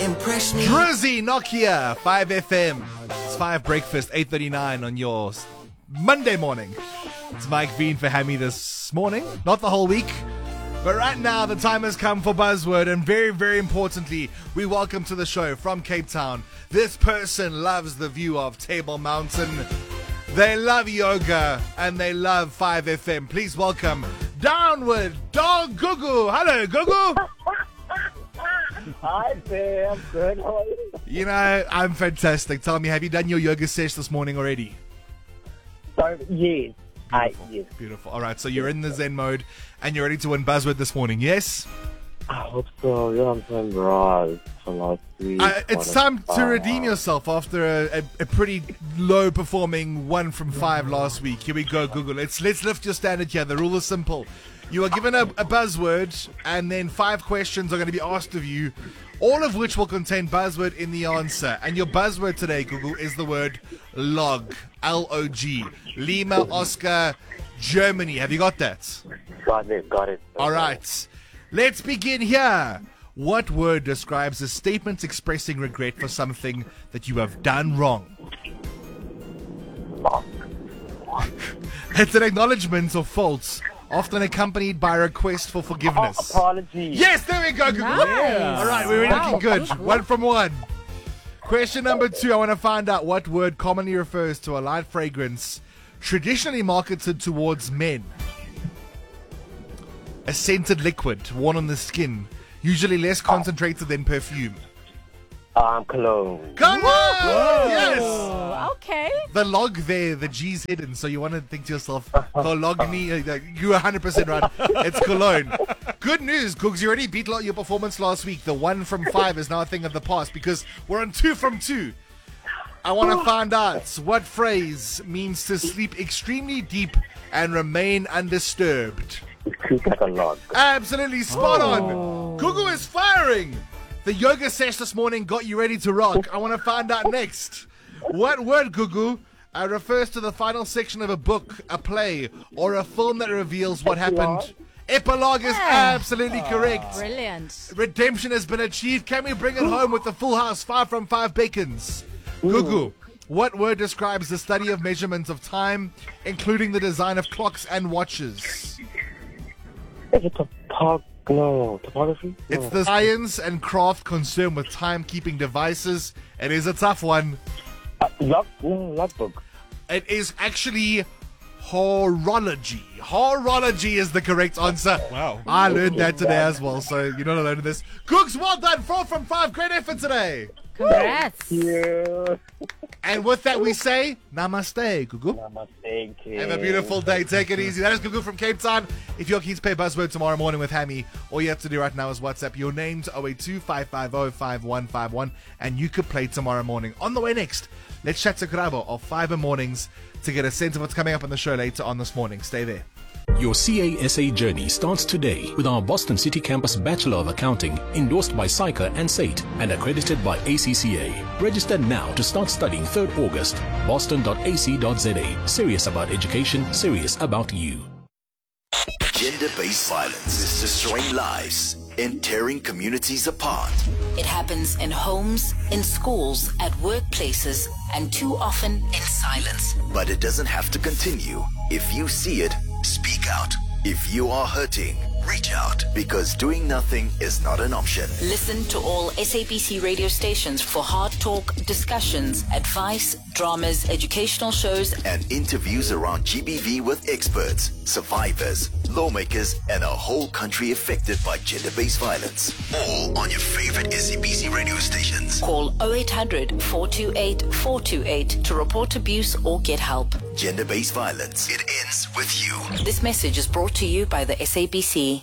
impress me. Drizzy, Nokia, 5FM. It's 5 Breakfast, 8:39 on your Monday morning. It's Mike Veen for Hammy this morning. Not the whole week. But right now, the time has come for Buzzword, and very, very importantly, we welcome to the show from Cape Town. This person loves the view of Table Mountain. They love yoga, and they love 5FM. Please welcome Downward Dog Gugu. Hello, Gugu. Hi there, I'm good. How are you? You know, I'm fantastic. Tell me, have you done your yoga sesh this morning already? Yes. Yes. Beautiful. All right, so you're in the Zen mode, and you're ready to win Buzzword this morning, yes? I hope so. Yeah, I'm so embarrassed for last week. It's time to redeem yourself after a pretty low-performing 1 from 5 last week. Here we go, Google. Let's lift your standard here. The rule is simple. You are given a buzzword, and then 5 questions are going to be asked of you, all of which will contain buzzword in the answer. And your buzzword today, Google, is the word log. L-O-G. Lima, Oscar, Germany. Have you got that? Got it. All right. Let's begin here. What word describes a statement expressing regret for something that you have done wrong? It's an acknowledgement of faults, often accompanied by a request for forgiveness. Apology. Yes, there we go. Google. Nice. All right, we're looking good. 1 from 1. Question number 2. I want to find out what word commonly refers to a light fragrance traditionally marketed towards men. A scented liquid worn on the skin, usually less concentrated than perfume. Cologne. Come on! Yes! Oh, okay. The log there, the G's hidden, so you want to think to yourself, Cologne, you're 100% right. It's cologne. Good news, Googs, you already beat your performance last week. The 1 from 5 is now a thing of the past because we're on 2 from 2. I want to find out what phrase means to sleep extremely deep and remain undisturbed. Sleep like a log. Absolutely spot on. Google is firing. The yoga sesh this morning got you ready to rock. I want to find out next. What word, Google, refers to the final section of a book, a play, or a film that reveals what happened? Epilogue is absolutely correct. Brilliant. Redemption has been achieved. Can we bring it home with the full house? 5 from 5 bacons. Google, what word describes the study of measurements of time, including the design of clocks and watches? Is it topography? It's the science and craft concerned with timekeeping devices. It is a tough one. Logbook. It is actually horology. Horology is the correct answer. Wow. I learned that today as well, so you're not alone in this. Cooks, well done. 4 from 5. Great effort today. Congrats. Yeah. And with that, we say namaste, Gugu. Namaste. Have a beautiful day. Take it easy. That is Gugu from Cape Town. If you're keen to play Buzzword tomorrow morning with Hammy, all you have to do right now is WhatsApp your name to 082-550-5151, and you could play tomorrow morning. On the way next, let's chat to Krabo of Fiber Mornings to get a sense of what's coming up on the show later on this morning. Stay there. Your CASA journey starts today with our Boston City Campus Bachelor of Accounting, endorsed by SAICA and SAIT and accredited by ACCA. Register now to start studying 3rd August. boston.ac.za. Serious about education, serious about you. Gender-based violence is destroying lives and tearing communities apart. It happens in homes, in schools, at workplaces, and too often in silence. But it doesn't have to continue. If you see it, speak out. If you are hurting, reach out, because doing nothing is not an option. Listen to all SABC radio stations for hard talk, discussions, advice, dramas, educational shows, and interviews around GBV with experts, survivors, lawmakers, and a whole country affected by gender-based violence. All on your favorite SABC radio stations. Call 0800 428 428 to report abuse or get help. Gender-based violence. It ends with you. This message is brought to you by the SABC.